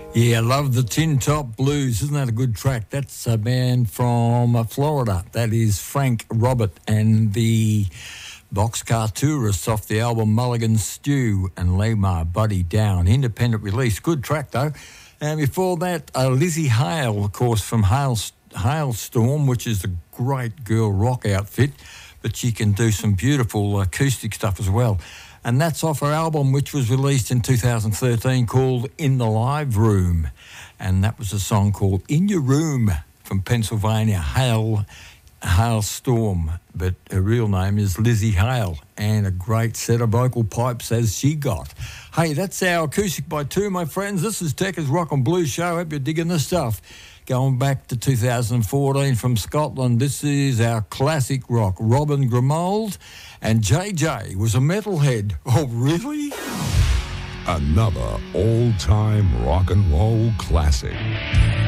Yeah, I love the Tin Top Blues. Isn't that a good track? That's a band from Florida. That is Frank Robert and the Boxcar Tourists off the album Mulligan Stew and Lay My Buddy Down. Independent release. Good track, though. And before that, Lizzie Hale, of course, from Hailstorm, which is a great girl rock outfit, but she can do some beautiful acoustic stuff as well. And that's off her album, which was released in 2013, called In the Live Room. And that was a song called In Your Room from Pennsylvania, Hailstorm. But her real name is Lizzie Hale, and a great set of vocal pipes as she got. Hey, that's our Acoustic by Two, my friends. This is Tekka's Rock and Blues Show. Hope you're digging the stuff. Going back to 2014 from Scotland, this is our classic rock, Robin Grimold, and JJ was a metalhead. Oh, really? Another old-time rock and roll classic.